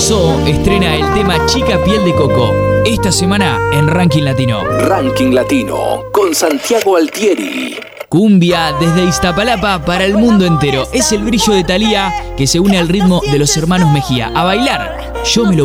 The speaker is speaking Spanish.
So estrena el tema Chica Piel de Coco esta semana en Ranking Latino. Ranking Latino con Santiago Altieri. Cumbia desde Iztapalapa para el mundo entero. Es el brillo de Thalía que se une al ritmo de los hermanos Mejía. A bailar. Yo me lo